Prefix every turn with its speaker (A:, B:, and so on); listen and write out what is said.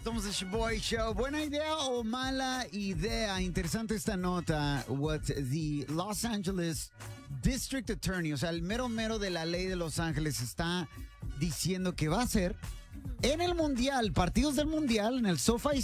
A: Somos el Boy Show. ¿Buena idea o mala idea? Interesante esta nota. What the Los Angeles District Attorney, o sea, el mero mero de la ley de Los Ángeles, está diciendo que va a hacer en el Mundial, partidos del Mundial, en el SoFi